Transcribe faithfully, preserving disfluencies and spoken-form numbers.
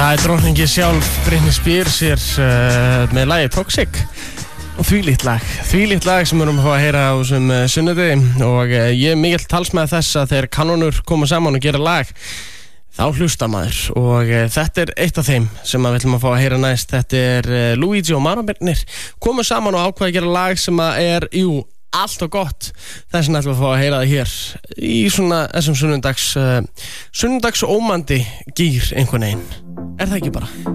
Það er drottningi sjálf, Britney Spears er uh, með lagið Toxic og þvílíkt lag, þvílíkt lag sem við erum að fá að heyra á þessum uh, sunnudegi og uh, ég er mikill talsmaður þess að þegar kanónur koma saman og gera lag þá hlusta maður og uh, þetta er eitt af þeim sem við ætlum að fá að heyra næst. Þetta er uh, Luigi og Marabirnir komu saman og ákveða að gera lag sem að er, jú, allt og gott. Þess vegna ætlum við að fá að heyra það hér í svona þessum sunnundags uh, sunnundags ómandi gýr einhvern veginn. Er það ekki bara?